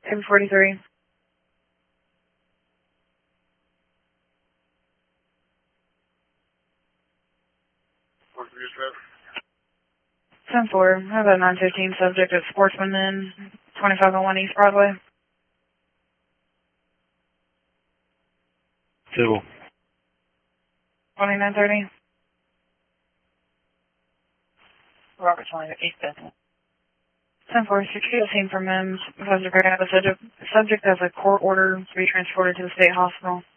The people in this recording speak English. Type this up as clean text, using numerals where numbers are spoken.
243. What's the address? 10-4. I have a 915 subject at Sportsman Inn, 2501 East Broadway. Civil. 2930. Robert 28th. 10-4. Secure the scene for MEMS. Subject has a court order to be transported to the state hospital.